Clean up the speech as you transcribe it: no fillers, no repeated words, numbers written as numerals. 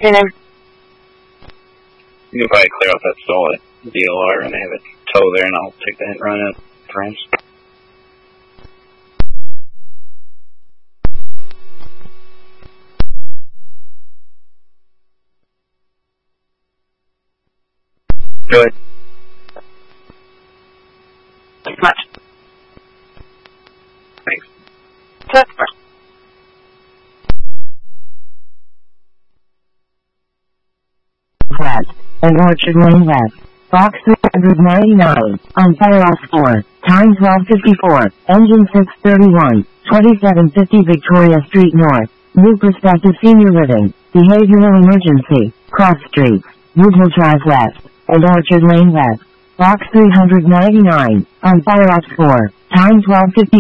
say name? You can probably clear off that stall at DLR and they have a tow there, and I'll take the hit and run out frames. Go ahead. Thanks much. Thanks. Customer. West, and Orchard Lane West, Box 399, on fire off 4, time 12:54, engine 631, 2750 Victoria Street North, New Perspective Senior Living, behavioral emergency, cross streets, Woodhill Drive West, and Orchard Lane West, Box 399, on fire off 4, time 12:50.